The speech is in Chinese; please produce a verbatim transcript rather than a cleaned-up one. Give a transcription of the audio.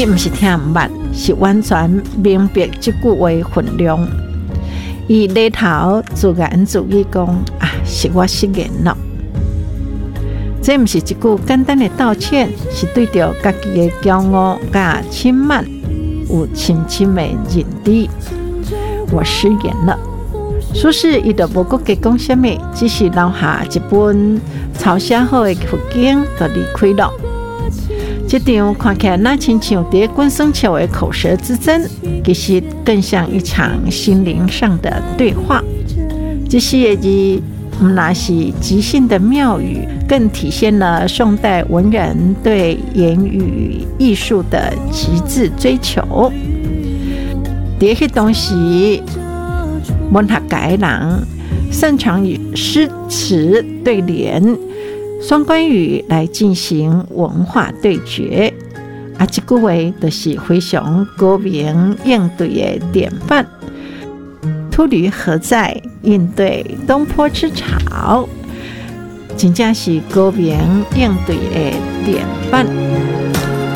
你不是听捌，是完全明白这句话的分量。伊里头自言自语讲啊，是我失言了。这不是一句简单的道歉，是对着家己的骄傲甲轻慢有深深的认知。我失言了。苏轼伊就无搁加讲什么，只是留下一本抄写好的附件就离开了。这场看起来那亲像在滚生球的口舌之争，其实更像一场心灵上的对话。这些字不那是即兴的妙语，更体现了宋代文人对言语艺术的极致追求。在迄当时，文学界的人擅长以诗词对联、双关语来进行文化对决，啊，这句话就是非常高明应对的典范。秃驴何在应对东坡之潮，真正是高明应对的典范。